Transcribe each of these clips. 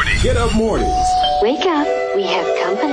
morning. Get up mornings. Wake up. We have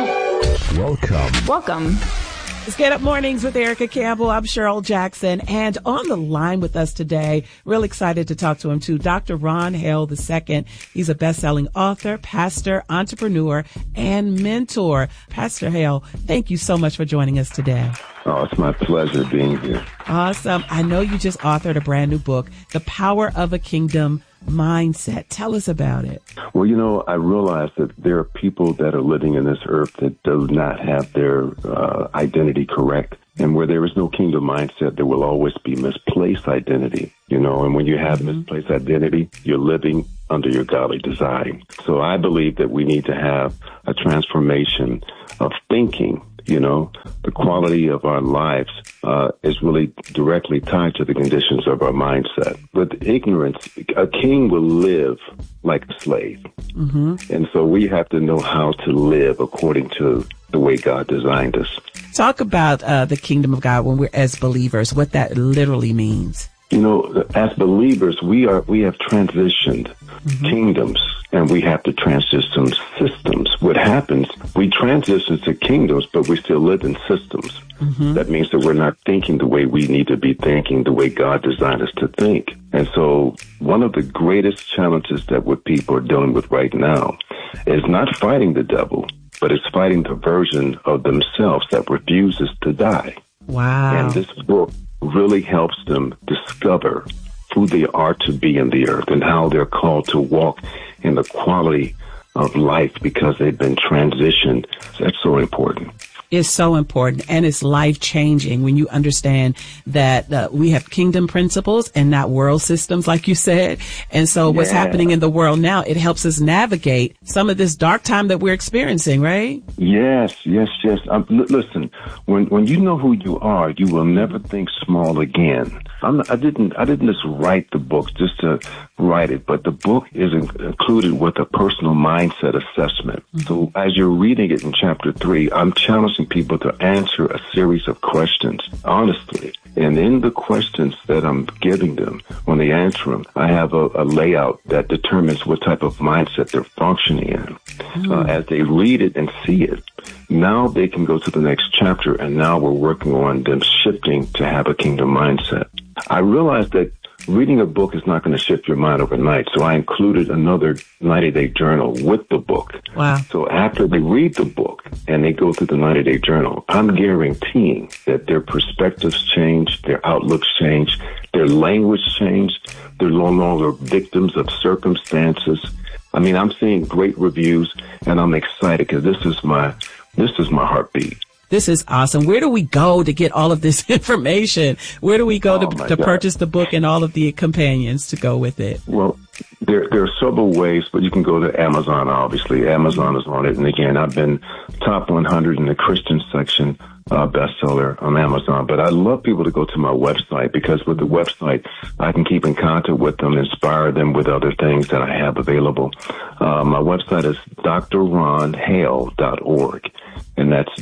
company. Welcome. It's Get Up Mornings with Erica Campbell. I'm Cheryl Jackson. And on the line with us today, real excited to talk to him too, Dr. Ron Hale II. He's a best-selling author, pastor, entrepreneur, and mentor. Pastor Hale, thank you so much for joining us today. Oh, it's my pleasure being here. Awesome. I know you just authored a brand new book, The Power of a Kingdom Mindset. Tell us about it. Well, you know, I realize that there are people that are living in this earth that do not have their identity correct. And where there is no kingdom mindset, there will always be misplaced identity, you know, and when you have misplaced identity, you're living under your godly design. So I believe that we need to have a transformation of thinking. You know, the quality of our lives is really directly tied to the conditions of our mindset. With ignorance, a king will live like a slave. And so we have to know how to live according to the way God designed us. Talk about the kingdom of God when we're as believers, what that literally means. You know, as believers, we have transitioned kingdoms, and we have to transition systems. What happens, we transition to kingdoms, but we still live in systems. That means that we're not thinking the way we need to be thinking, the way God designed us to think. And so one of the greatest challenges that what people are dealing with right now is not fighting the devil, but it's fighting the version of themselves that refuses to die. Wow. And this book really helps them discover who they are to be in the earth and how they're called to walk in the quality of life because they've been transitioned. That's so important. Is so important, and it's life-changing when you understand that we have kingdom principles and not world systems, like you said. And so what's happening in the world now, it helps us navigate some of this dark time that we're experiencing, right? Yes. Listen, when you know who you are, you will never think small again. I didn't just write the book just to write it, but the book is included with a personal mindset assessment. So as you're reading it in chapter 3, I'm challenging people to answer a series of questions honestly. And in the questions that I'm giving them, when they answer them, I have a layout that determines what type of mindset they're functioning in. As they read it and see it, now they can go to the next chapter, and now we're working on them shifting to have a kingdom mindset. I realized that reading a book is not going to shift your mind overnight, so I included another 90-day journal with the book. Wow. So after they read the book and they go through the 90-day journal, I'm guaranteeing that their perspectives change, their outlooks change, their language change. They're no longer victims of circumstances. I mean, I'm seeing great reviews, and I'm excited because this is my heartbeat. This is awesome. Where do we go to get all of this information? Where do we go to purchase the book and all of the companions to go with it? Well, there are several ways, but you can go to Amazon, obviously. Amazon is on it. And again, I've been top 100 in the Christian section bestseller on Amazon. But I love people to go to my website because with the website, I can keep in contact with them, inspire them with other things that I have available. My website is drronhale.org. And that's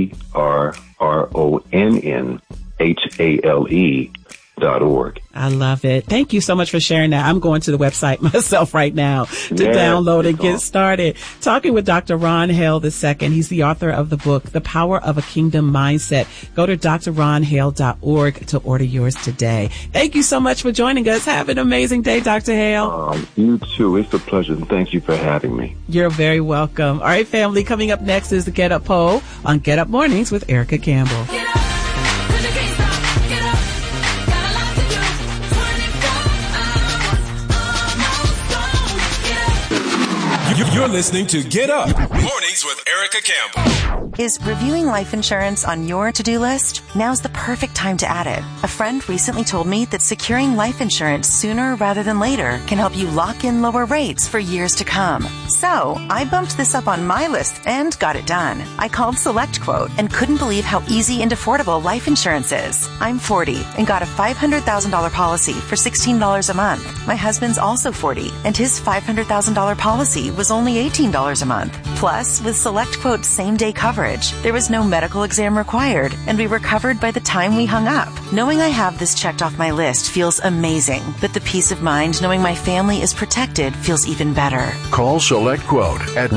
DRRONNHALE.org. I love it. Thank you so much for sharing that. I'm going to the website myself right now to download and get started. Talking with Dr. Ron Hale II. He's the author of the book, The Power of a Kingdom Mindset. Go to drronhale.org to order yours today. Thank you so much for joining us. Have an amazing day, Dr. Hale. You too. It's a pleasure. And thank you for having me. You're very welcome. All right, family. Coming up next is the Get Up Poll on Get Up Mornings with Erica Campbell. You're listening to Get Up Mornings with Erica Campbell. Is reviewing life insurance on your to-do list? Now's the perfect time to add it. A friend recently told me that securing life insurance sooner rather than later can help you lock in lower rates for years to come. So I bumped this up on my list and got it done. I called SelectQuote and couldn't believe how easy and affordable life insurance is. I'm 40 and got a $500,000 policy for $16 a month. My husband's also 40 and his $500,000 policy was only $18 a month. Plus, with SelectQuote's same-day coverage, there was no medical exam required, and we were covered by the time we hung up. Knowing I have this checked off my list feels amazing, but the peace of mind knowing my family is protected feels even better. Call SelectQuote at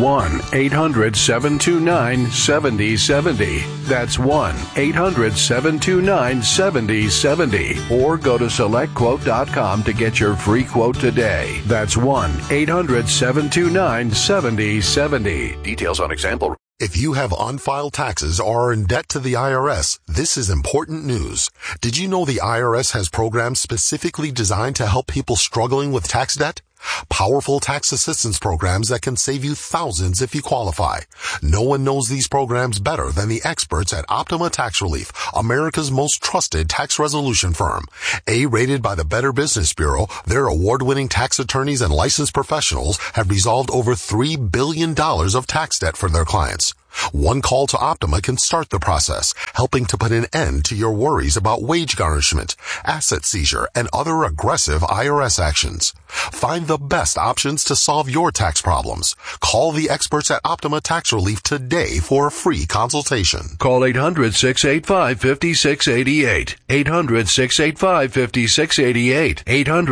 1-800-729-7070. That's 1-800-729-7070. Or go to SelectQuote.com to get your free quote today. That's 1-800-729-7070. Details on example. If you have unfiled taxes or are in debt to the IRS, this is important news. Did you know the IRS has programs specifically designed to help people struggling with tax debt? Powerful tax assistance programs that can save you thousands if you qualify. No one knows these programs better than the experts at Optima Tax Relief, America's most trusted tax resolution firm. A-rated by the Better Business Bureau, their award-winning tax attorneys and licensed professionals have resolved over $3 billion of tax debt for their clients. One call to Optima can start the process, helping to put an end to your worries about wage garnishment, asset seizure, and other aggressive IRS actions. Find the best options to solve your tax problems. Call the experts at Optima Tax Relief today for a free consultation. Call 800-685-5688. 800-685-5688.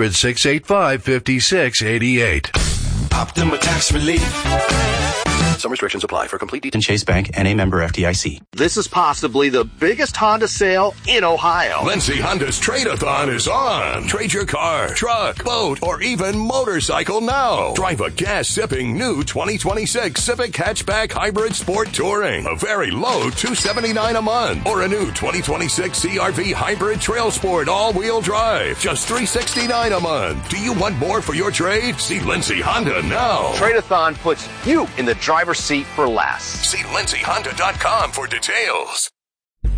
800-685-5688. Optima Tax Relief. Some restrictions apply. For complete details. Chase Bank, N.A. member FDIC. This is possibly the biggest Honda sale in Ohio. Lindsay Honda's Trade-A-Thon is on. Trade your car, truck, boat, or even motorcycle now. Drive a gas-sipping new 2026 Civic Hatchback Hybrid Sport Touring. A very low $279 a month. Or a new 2026 CR-V Hybrid Trail Sport all-wheel drive. Just $369 a month. Do you want more for your trade? See Lindsay Honda now. Trade-A-Thon puts you in the driver's seat for less. See lindsayhonda.com for details.